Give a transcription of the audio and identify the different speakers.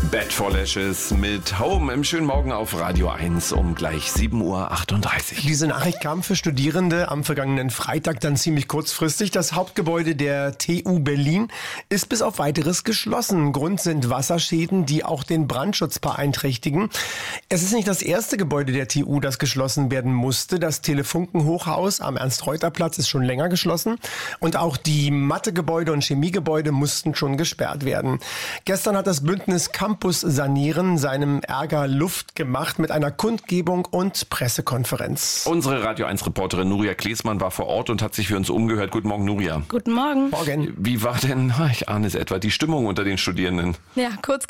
Speaker 1: Bad for Lashes mit Home im schönen Morgen auf Radio 1 um gleich 7.38 Uhr.
Speaker 2: Diese Nachricht kam für Studierende am vergangenen Freitag dann ziemlich kurzfristig. Das Hauptgebäude der TU Berlin ist bis auf Weiteres geschlossen. Grund sind Wasserschäden, die auch den Brandschutz beeinträchtigen. Es ist nicht das erste Gebäude der TU, das geschlossen werden musste. Das Telefunken-Hochhaus am Ernst-Reuter-Platz ist schon länger geschlossen. Und auch die Mathegebäude und Chemiegebäude mussten schon gesperrt werden. Gestern hat das Bündnis Campus Sanieren seinem Ärger Luft gemacht mit einer Kundgebung und Pressekonferenz.
Speaker 1: Unsere Radio 1-Reporterin Nuria Klesmann war vor Ort und hat sich für uns umgehört. Guten Morgen, Nuria.
Speaker 3: Guten Morgen.
Speaker 2: Morgen.
Speaker 1: Wie war denn, ich ahne es etwa, die Stimmung unter den Studierenden?
Speaker 3: Ja, kurz